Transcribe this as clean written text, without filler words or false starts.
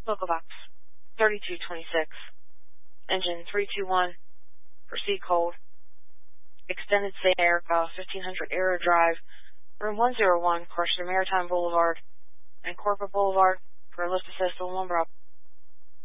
Local Box 3226. Engine 321. Proceed cold. Extended stay Erica, 1500 Aero Drive, Room 101, Corsica Maritime Boulevard, and Corporate Boulevard for a lift assist on 1 Bravo.